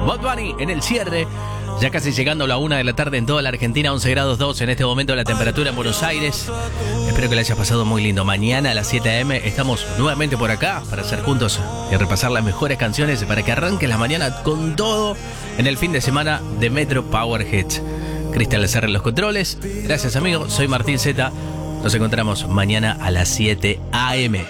Bad Bunny en el cierre. Ya casi llegando a la 1 de la tarde en toda la Argentina, 11 grados 2 en este momento la temperatura en Buenos Aires. Espero que le haya pasado muy lindo. Mañana a las 7 a.m. estamos nuevamente por acá para hacer juntos y repasar las mejores canciones para que arranque la mañana con todo en el fin de semana de Metro Power Hits. Cristian Lecerre en los controles. Gracias, amigo. Soy Martín Zeta. Nos encontramos mañana a las 7 a.m.